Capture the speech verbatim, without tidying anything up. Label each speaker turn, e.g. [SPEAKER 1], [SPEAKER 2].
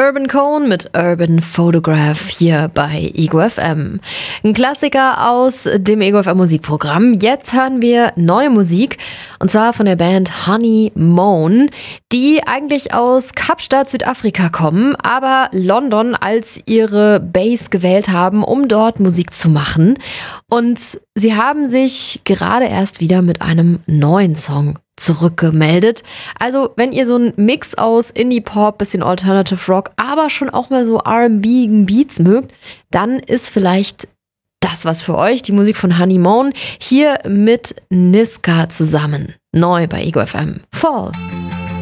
[SPEAKER 1] Urban Cone mit Urban Photograph hier bei Ego F M. Ein Klassiker aus dem Ego F M Musikprogramm. Jetzt hören wir neue Musik und zwar von der Band Honey Moan, die eigentlich aus Kapstadt, Südafrika kommen, aber London als ihre Base gewählt haben, um dort Musik zu machen. Und sie haben sich gerade erst wieder mit einem neuen Song zurückgemeldet. Also wenn ihr so einen Mix aus Indie-Pop, bisschen Alternative Rock, aber schon auch mal so R and B-Beats mögt, dann ist vielleicht das was für euch, die Musik von Honey Moan, hier mit Niska zusammen. Neu bei Ego F M. Fall.